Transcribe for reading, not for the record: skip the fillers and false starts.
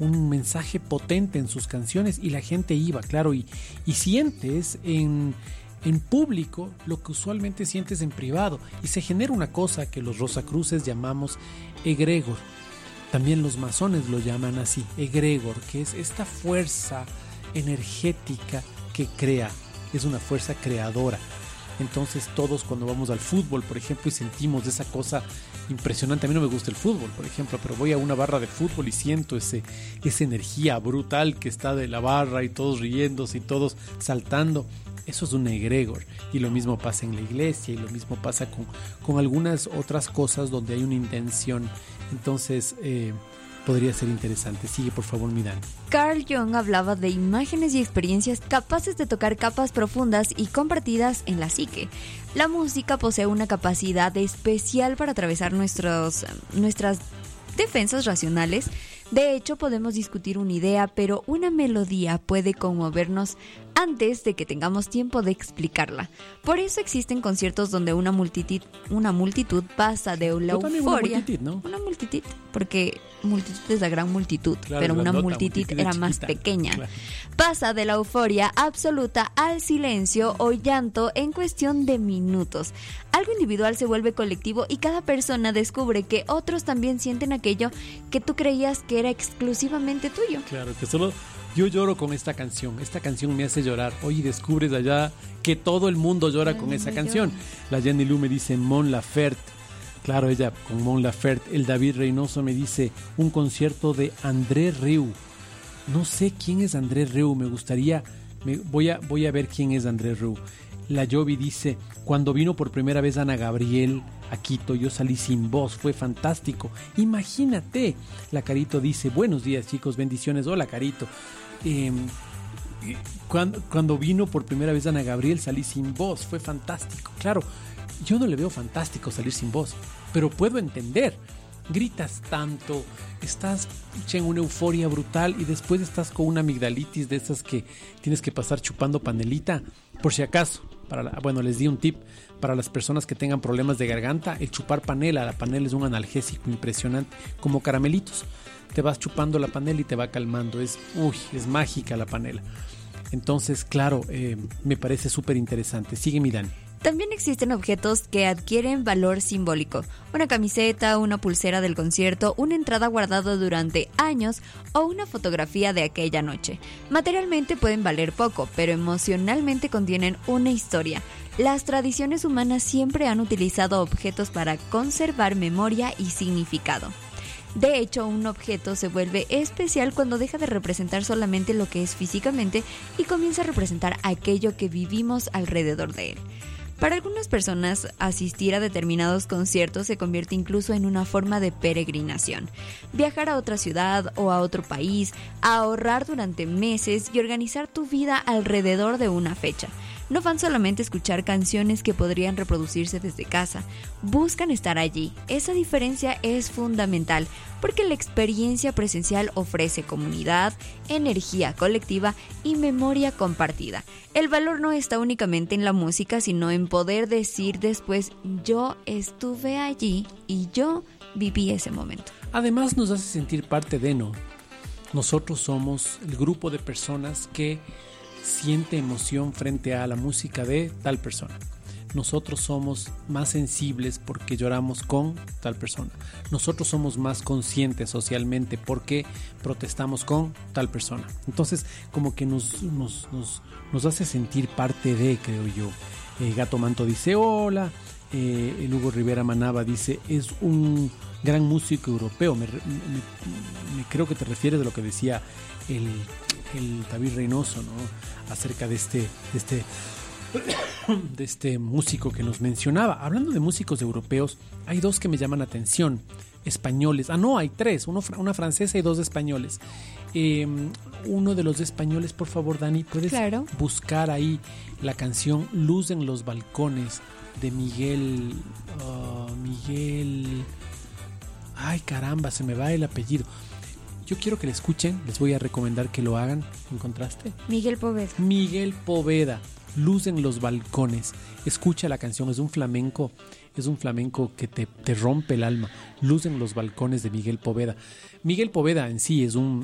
un mensaje potente en sus canciones y la gente iba, claro, y sientes en público lo que usualmente sientes en privado y se genera una cosa que los Rosacruces llamamos egregor. También los masones lo llaman así, egregor, que es esta fuerza energética que crea, es una fuerza creadora. Entonces todos cuando vamos al fútbol, por ejemplo, y sentimos esa cosa impresionante. A mí no me gusta el fútbol, por ejemplo, pero voy a una barra de fútbol y siento esa energía brutal que está de la barra y todos riéndose y todos saltando. Eso es un egregor, y lo mismo pasa en la iglesia y lo mismo pasa con algunas otras cosas donde hay una intención. Entonces podría ser interesante. Sigue por favor, mi Dani. Carl Jung hablaba de imágenes y experiencias capaces de tocar capas profundas y compartidas en la psique. La música posee una capacidad especial para atravesar nuestras defensas racionales. De hecho, podemos discutir una idea, pero una melodía puede conmovernos antes de que tengamos tiempo de explicarla. Por eso existen conciertos donde una multitud pasa de la euforia. Una multitud, ¿no? Una multitud, porque multitud es la gran multitud, claro, pero una multitud era chiquita, más pequeña. Claro. Pasa de la euforia absoluta al silencio o llanto en cuestión de minutos. Algo individual se vuelve colectivo y cada persona descubre que otros también sienten aquello que tú creías que era exclusivamente tuyo. Claro, que solo yo lloro con esta canción me hace llorar. Oye, descubres allá que todo el mundo llora con esa canción. La Jenny Lu me dice Mon Laferte. Claro, ella con Mon Laferte. El David Reynoso me dice un concierto de André Rieu. No sé quién es André Rieu, me gustaría, voy a ver quién es André Rieu. La Jovi dice, cuando vino por primera vez Ana Gabriel a Quito, yo salí sin voz, fue fantástico. Imagínate. La Carito dice, buenos días chicos, bendiciones. Hola Carito. Cuando vino por primera vez Ana Gabriel salí sin voz, fue fantástico. Claro, yo no le veo fantástico salir sin voz, pero puedo entender. Gritas tanto, estás en una euforia brutal y después estás con una amigdalitis de esas que tienes que pasar chupando panelita. Por si acaso, les di un tip para las personas que tengan problemas de garganta, el chupar panela. La panela es un analgésico impresionante, como caramelitos. Te vas chupando la panela y te va calmando. Es mágica la panela. Entonces, claro, me parece súper interesante. Sigue mi Dani. También existen objetos que adquieren valor simbólico. Una camiseta, una pulsera del concierto, una entrada guardada durante años o una fotografía de aquella noche. Materialmente pueden valer poco, pero emocionalmente contienen una historia. Las tradiciones humanas siempre han utilizado objetos para conservar memoria y significado. De hecho, un objeto se vuelve especial cuando deja de representar solamente lo que es físicamente y comienza a representar aquello que vivimos alrededor de él. Para algunas personas, asistir a determinados conciertos se convierte incluso en una forma de peregrinación. Viajar a otra ciudad o a otro país, ahorrar durante meses y organizar tu vida alrededor de una fecha. No van solamente a escuchar canciones que podrían reproducirse desde casa, buscan estar allí. Esa diferencia es fundamental porque la experiencia presencial ofrece comunidad, energía colectiva y memoria compartida. El valor no está únicamente en la música, sino en poder decir después, yo estuve allí y yo viví ese momento. Además nos hace sentir parte de, ¿no? Nosotros somos el grupo de personas que siente emoción frente a la música de tal persona. Nosotros somos más sensibles porque lloramos con tal persona. Nosotros somos más conscientes socialmente porque protestamos con tal persona. Entonces, como que nos hace sentir parte de, creo yo. Gato Manto dice, hola. El Hugo Rivera Manaba dice, es un gran músico europeo. Creo que te refieres a lo que decía el David Reynoso, ¿no? Acerca de este músico que nos mencionaba. Hablando de músicos europeos, hay dos que me llaman la atención, españoles. Hay tres, una francesa y dos españoles. Uno de los españoles, por favor, Dani, ¿puedes buscar ahí la canción Luz en los balcones de Miguel? Ay, caramba, se me va el apellido. Yo quiero que la escuchen, les voy a recomendar que lo hagan. ¿Encontraste? Miguel Poveda, Luz en los balcones. Escucha la canción, es un flamenco que te rompe el alma. Luz en los balcones de Miguel Poveda. Miguel Poveda en sí es un